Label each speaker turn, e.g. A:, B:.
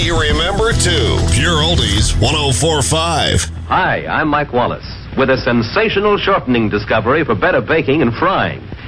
A: you remember, too. Pure Oldies 104.5.
B: Hi, I'm Mike Wallace with a sensational shortening discovery for better baking and frying.